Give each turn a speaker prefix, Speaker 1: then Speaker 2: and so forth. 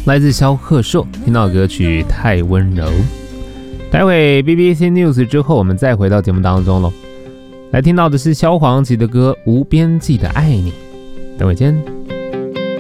Speaker 1: 来自萧贺硕，听到歌曲《太温柔》。待会 BBC News 之后，我们再回到节目当中喽。来听到的是萧煌奇的歌《无边际的爱你》。等会见。